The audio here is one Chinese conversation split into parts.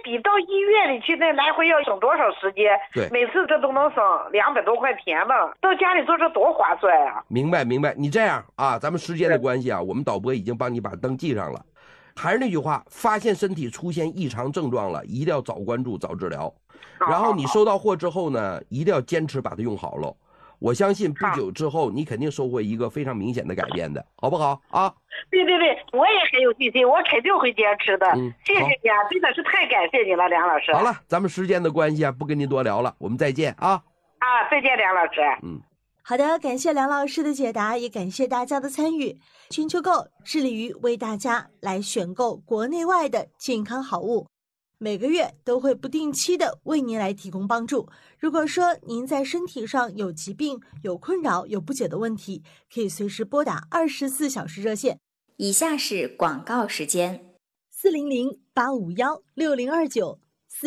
比到医院里去那来回要省多少时间？ 对， 每次这都能省200多块钱呢，到家里做这多划算啊！ 明白。你这样啊，咱们时间的关系啊，我们导播已经帮你把灯记上了。还是那句话，发现身体出现异常症状了，一定要早关注、早治疗。然后你收到货之后呢，一定要坚持把它用好了。我相信不久之后，你肯定收获一个非常明显的改变的，好不好啊？ 对，我也很有信心，我肯定会坚持的。谢谢你啊，真的是太感谢你了，梁老师。 好了，咱们时间的关系啊，不跟您多聊了，我们再见啊！ 再见，梁老师。 好的，感谢梁老师的解答，也感谢大家的参与。全球购致力于为大家来选购国内外的健康好物，每个月都会不定期的为您来提供帮助。如果说您在身体上有疾病、有困扰、有不解的问题，可以随时拨打24小时热线。 以下是广告时间 ：400-851-6029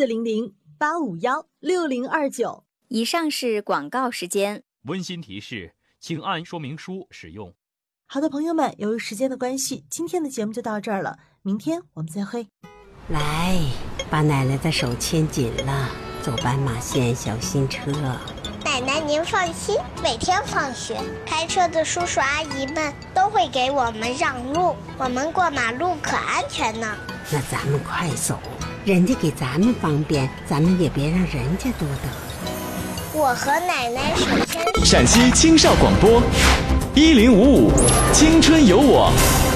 400-851-6029。 以上是广告时间。 温馨提示，请按说明书使用。 好的，朋友们，由于时间的关系，今天的节目就到这儿了，明天我们再会。 来，把奶奶的手牵紧了，走斑马线，小心车。 奶奶您放心，每天放学，开车的叔叔阿姨们都会给我们让路，我们过马路可安全呢。 那咱们快走，人家给咱们方便，咱们也别让人家多等。 我和奶奶手牵手。 陕西青少广播1055青春有我。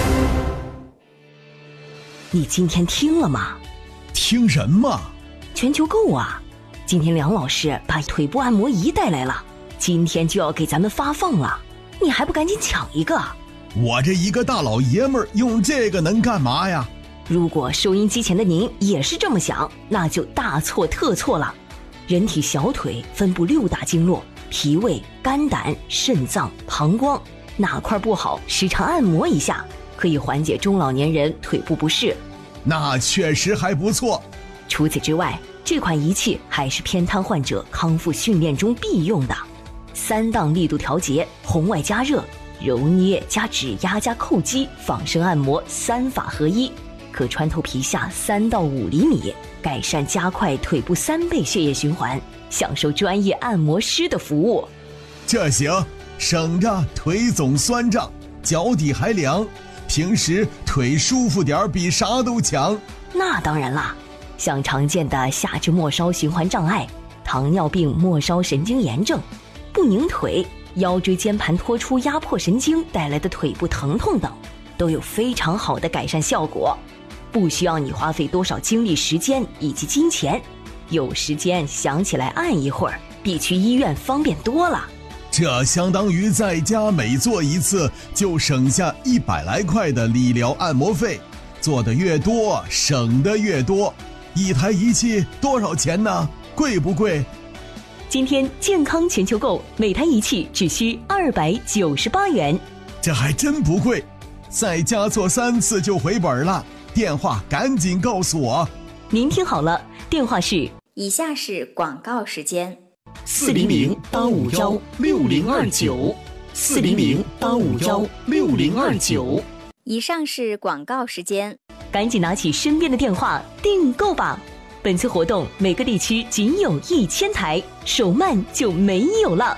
你今天听了吗？ 听什么？ 全球购啊！今天梁老师把腿部按摩仪带来了，今天就要给咱们发放了，你还不赶紧抢一个？ 我这一个大老爷们儿用这个能干嘛呀？ 如果收音机前的您也是这么想，那就大错特错了。人体小腿分布6大经络，脾胃、肝胆、肾脏、膀胱，哪块不好，时常按摩一下，可以缓解中老年人腿部不适。 那确实还不错。 除此之外，这款仪器还是偏瘫患者康复训练中必用的，3档力度调节、红外加热、揉捏加指压加叩击、仿生按摩3法合一，可穿透皮下3到5厘米，改善加快腿部3倍血液循环，享受专业按摩师的服务。 这行，省着腿总酸胀，脚底还凉，平时腿舒服点比啥都强。 那当然啦，像常见的下肢末梢循环障碍、糖尿病末梢神经炎症、不拧腿、腰椎间盘突出压迫神经带来的腿部疼痛等，都有非常好的改善效果，不需要你花费多少精力、时间以及金钱，有时间想起来按一会儿，比去医院方便多了。 这相当于在家每做一次就省下100来块的理疗按摩费，做得越多省得越多。一台仪器多少钱呢？贵不贵？ 今天健康全球购，每台仪器只需298元， 这还真不贵，在家做3次就回本了。电话赶紧告诉我。 您听好了，电话是。 以下是广告时间 ：400-851-6029 400-851-6029。 以上是广告时间， 赶紧拿起身边的电话订购吧！本次活动每个地区仅有1000台，手慢就没有了。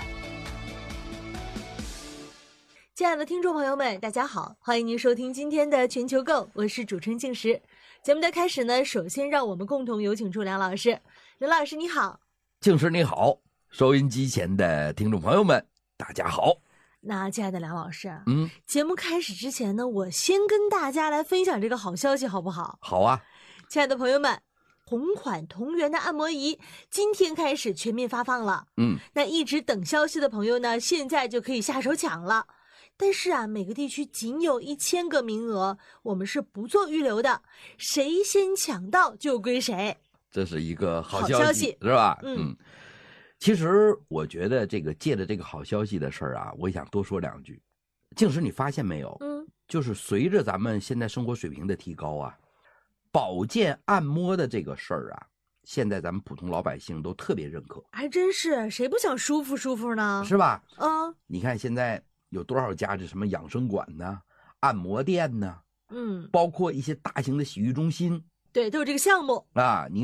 亲爱的听众朋友们，大家好，欢迎您收听今天的全球购，我是主持人静时。节目的开始呢，首先让我们共同有请出梁老师。梁老师你好。 静时你好，收音机前的听众朋友们大家好。 那亲爱的梁老师，节目开始之前呢，我先跟大家来分享这个好消息好不好？ 好啊。 亲爱的朋友们，同款同源的按摩仪今天开始全面发放了。那一直等消息的朋友呢，现在就可以下手抢了。但是啊，每个地区仅有1000个名额，我们是不做预留的，谁先抢到就归谁。 这是一个好消息是吧？其实我觉得这个借着这个好消息的事儿啊，我想多说2句。静时你发现没有？就是随着咱们现在生活水平的提高啊，保健按摩的这个事儿啊，现在咱们普通老百姓都特别认可。 还真是，谁不想舒服舒服呢？ 是吧？你看现在有多少家这什么养生馆呢、按摩店呢，包括一些大型的洗浴中心， 对，都有这个项目啊。